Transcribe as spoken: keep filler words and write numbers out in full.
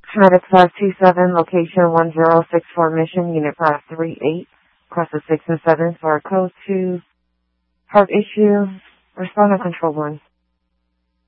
Medic five two seven, location one zero six four, mission, unit five three eight, cross the six and seven for a code two, heart issue, respond on control one.